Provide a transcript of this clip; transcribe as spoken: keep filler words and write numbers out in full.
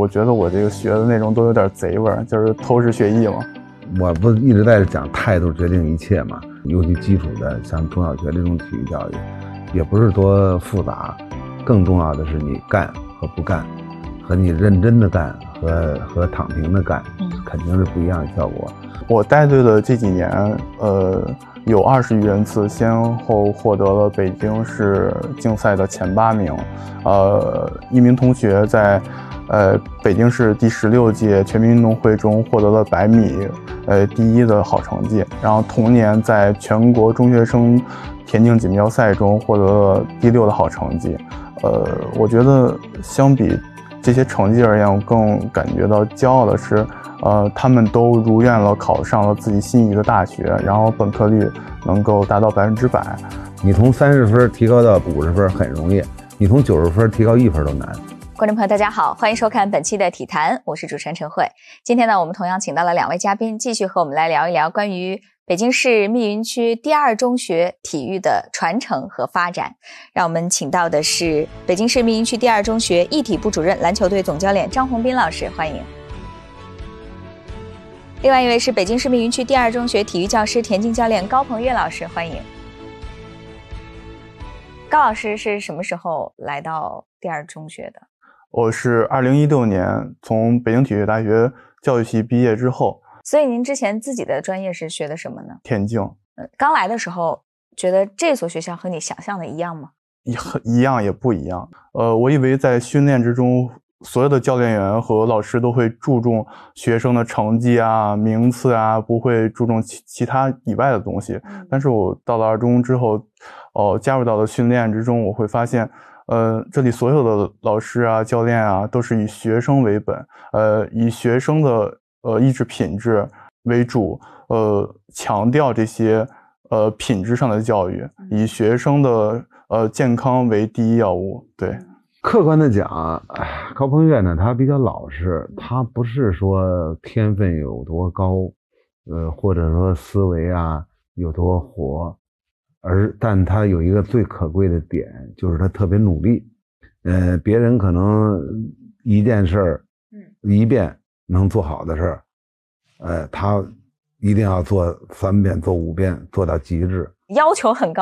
我觉得我这个学的内容都有点贼味儿，就是偷师学艺嘛。 我不一直在讲态度决定一切嘛，尤其基础的像中小学这种体育教育，也不是多复杂，更重要的是你干和不干，和你认真的干和和躺平的干，肯定是不一样的效果。 我带队的这几年，呃，有二十余人次先后获得了北京市竞赛的前八名，呃，一名同学在呃北京市第十六届全民运动会中获得了百米呃第一的好成绩，然后同年在全国中学生田径锦标赛中获得了第六的好成绩。呃，我觉得相比这些成绩而言，我更感觉到骄傲的是，呃，他们都如愿了，考上了自己心仪的大学，然后本科率能够达到百分之百。 你从三十分提高到五十分很容易，你从九十分提高一分都难。 观众朋友大家好，欢迎收看本期的体坛，我是主持人陈慧。今天呢，我们同样请到了两位嘉宾，继续和我们来聊一聊关于北京市密云区第二中学体育的传承和发展。让我们请到的是北京市密云区第二中学一体部主任、篮球队总教练张宏斌老师，欢迎。另外一位是北京市密云区第二中学体育教师、田径教练高鹏岳老师，欢迎。高老师是什么时候来到第二中学的？ 我是二零一六年从北京体育大学教育系毕业之后。 所以您之前自己的专业是学的什么呢？ 田径。 呃，刚来的时候觉得这所学校和你想象的一样吗？ 一一样也不一样。呃，我以为在训练之中，所有的教练员和老师都会注重学生的成绩啊、名次啊，不会注重其其他以外的东西。嗯、但是我到了二中之后，哦、呃，加入到了训练之中，我会发现，呃，这里所有的老师啊、教练啊，都是以学生为本，呃，以学生的呃意志品质为主，呃，强调这些呃品质上的教育，以学生的呃健康为第一要务。对。 客观的讲，高鹏岳呢，他比较老实，他不是说天分有多高，呃，或者说思维啊有多活，而但他有一个最可贵的点，就是他特别努力。呃，别人可能一件事儿，一遍能做好的事儿，呃，他一定要做三遍、做五遍，做到极致， 要求很高。